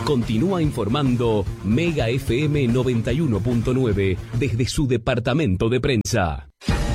Continúa informando Mega FM 91.9 desde su departamento de prensa.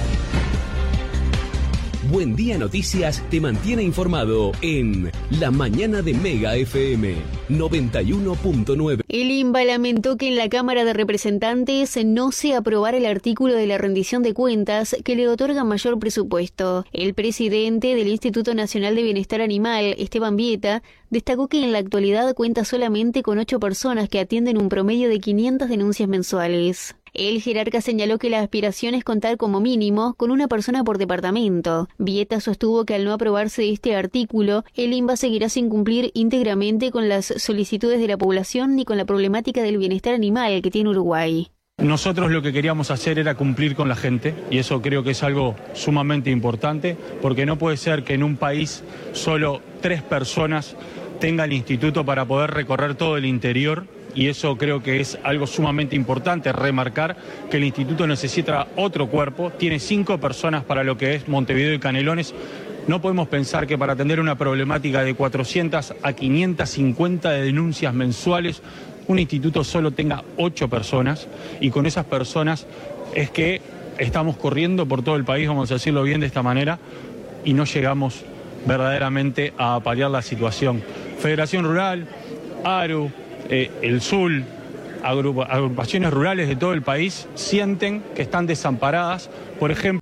Buen Día Noticias te mantiene informado en La Mañana de Mega FM 91.9. El INBA lamentó que en la Cámara de Representantes no se aprobara el artículo de la rendición de cuentas que le otorga mayor presupuesto. El presidente del Instituto Nacional de Bienestar Animal, Esteban Vieta, destacó que en la actualidad cuenta solamente con 8 personas que atienden un promedio de 500 denuncias mensuales. El jerarca señaló que la aspiración es contar como mínimo con una persona por departamento. Vieta sostuvo que al no aprobarse este artículo, el INBA seguirá sin cumplir íntegramente con las solicitudes de la población ni con la problemática del bienestar animal que tiene Uruguay. Nosotros lo que queríamos hacer era cumplir con la gente y eso creo que es algo sumamente importante porque no puede ser que en un país solo 3 personas tengan el instituto para poder recorrer todo el interior. Y eso creo que es algo sumamente importante, remarcar que el instituto necesita otro cuerpo, tiene 5 personas para lo que es Montevideo y Canelones. No podemos pensar que para atender una problemática de 400 a 550 de denuncias mensuales, un instituto solo tenga 8 personas y con esas personas es que estamos corriendo por todo el país, vamos a decirlo bien de esta manera, y no llegamos verdaderamente a paliar la situación. Federación Rural, ARU, el SUL, agrupaciones rurales de todo el país sienten que están desamparadas, por ejemplo,